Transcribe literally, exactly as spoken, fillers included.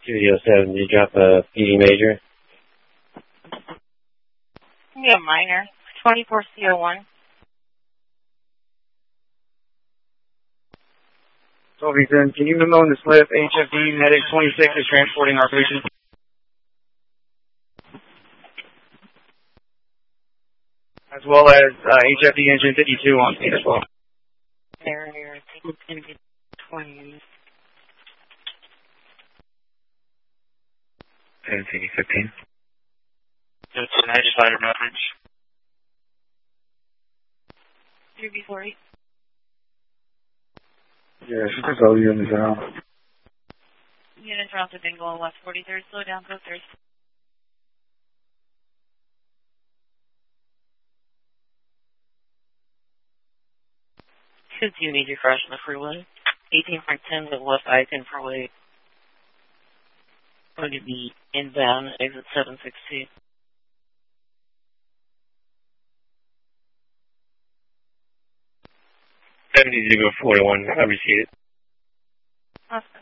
two zero seven, did you drop a P D major? Yeah, minor. twenty-four C O one. Sylvington, can you bemoan the slip? H F D Medic twenty-six is transporting our patient. As well as uh, H F D engine fifty-two on scene as well. Barrier, I think it's going to be twenty. seventeen fifteen. It's an edge side reference. three B forty. Yes, it's all units now. Units around the bingo on West forty-third. Slow down, go third. two two need to crash on the freeway. eighteen point ten to West I ten freeway. Going to be inbound, exit seven six two. seventy zero forty-one, I received it. Awesome.